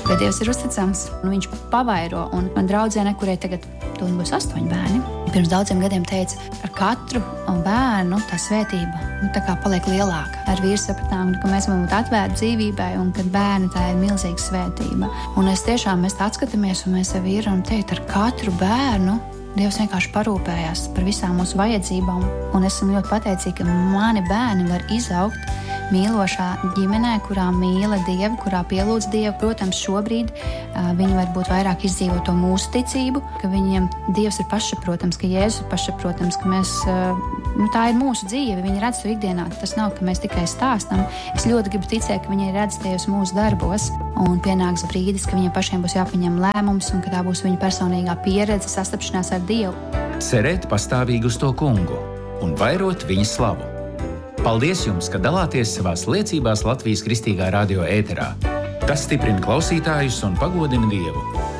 ka Dievs ir uzticams, un viņš pavairo. Un man draudzene, kurai tagad būs 8 bērni, pirms daudziem gadiem teica, ar katru bērnu tā svētība tā kā paliek lielāka. Ar vīru sapratām, ka mēs varam būt atvērti dzīvībai un ka bērni tā ir milzīga svētība. Un mēs tā atskatāmies un mēs ar vīru varam teikt, ar katru bērnu Dievs vienkārši parūpējās par visām mūsu vajadzībām. Un esmu ļoti pateicīga, ka mani bērni var izaugt mīlošā ģimenē, kurā mīla Dievu, kurā pielūdz Dievu. Protams, šobrīd viņi varbūt vairāk izdzīvo to mūsu ticību, ka viņiem Dievs ir pašsaprotams, ka Jēzus ir pašsaprotams, ka mēs, tā ir mūsu dzīve, viņi redz to ikdienā. Tas nav, ka mēs tikai stāstam. Es ļoti gribu ticēt, ka viņi redz tajos mūsu darbos, un pienāks brīdis, ka viņiem pašiem būs jāpieņem lēmums, un ka tā būs viņa personīgā pieredze, sastapšanās ar Dievu. Cerēt pastāvīgi uz to kungu un vairot viņa slavu. Paldies jums, ka dalāties savās liecībās Latvijas Kristīgā radio ēterā. Tas stiprina klausītājus un pagodina Dievu.